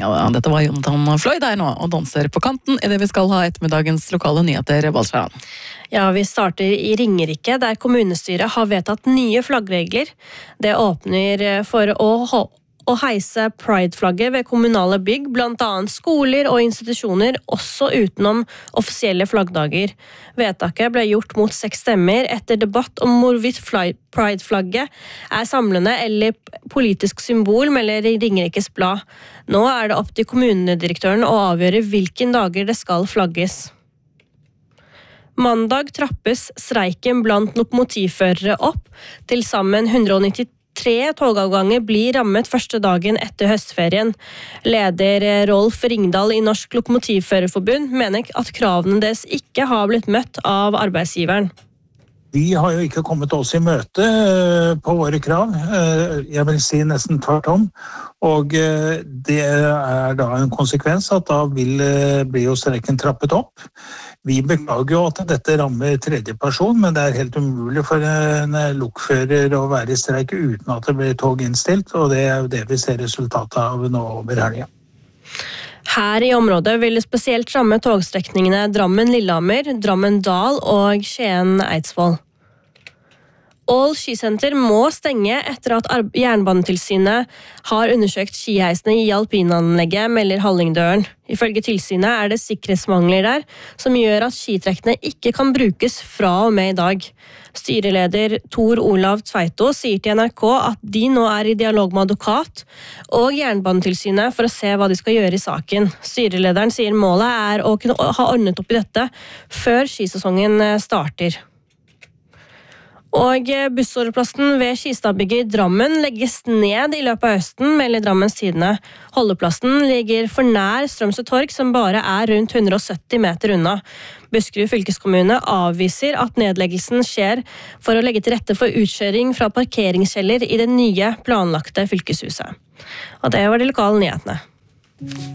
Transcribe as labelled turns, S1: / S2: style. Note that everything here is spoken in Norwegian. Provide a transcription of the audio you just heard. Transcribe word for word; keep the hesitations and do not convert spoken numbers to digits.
S1: Ja, dette var Jonathan Floyd her nå, og danser på kanten i det vi skal ha ettermiddagens lokale nyheter. Balsjøen.
S2: Ja, vi starter i Ringerike, der kommunestyret har vedtatt nye flaggregler. Det åpner for å, å heise Pride-flagget ved kommunale bygg, blant annet skoler og institusjoner, også utenom offisielle flaggdager. Vedtaket ble gjort mot seks stemmer etter debatt om hvorvidt Pride-flagget er samlende eller politisk symbol, melder Ringerikes Blad. Nå er det opp til kommunedirektøren å avgjøre hvilken dager det skal flagges. Mandag trappes streiken blant lokomotivførere opp. Til sammen hundre nittitre togavganger blir rammet første dagen etter høstferien. Leder Rolf Ringdal i Norsk Lokomotivførerforbund mener at kravene deres ikke har blitt møtt av arbeidsgiveren.
S3: De har jo ikke kommet oss i møte på våre krav, jeg vil si nesten tvert om, og det er da en konsekvens at da vil bli jo streiken trappet opp. Vi beklager jo at dette rammer tredje person, men det er helt umulig for en lokfører å være i streik uten at det blir tog innstilt, og det er jo det vi ser resultatet av nå over helgen.
S2: Her i området vil det spesielt ramme togstrekningene Drammen-Lillehammer, Drammen-Dal og Skien-Eidsvoll. Ål skisenter må stenge etter at Jernbanetilsynet har undersøkt skiheisene i alpinanlegget, melder Hallingdølen. Ifølge tilsynet er det sikkerhetsmangler der, som gjør at skitrekkene ikke kan brukes fra og med i dag. Styreleder Tor Olav Tveito sier til N R K at de nå er i dialog med advokat og Jernbanetilsynet for å se hva de skal gjøre i saken. Styrelederen sier målet er å kunne ha ordnet opp i dette før skisesongen starter. Og bussholdeplassen ved Skistadbygget i Drammen legges ned i løpet av høsten, melder Drammens Tidende. Holdeplassen ligger for nær Strømsø Torg, som bare er rundt hundre sytti meter unna. Buskerud fylkeskommune avviser at nedleggelsen skjer for å legge til rette for utkjøring fra parkeringskjeller i det nye planlagte fylkeshuset. Og det var de lokale nyhetene.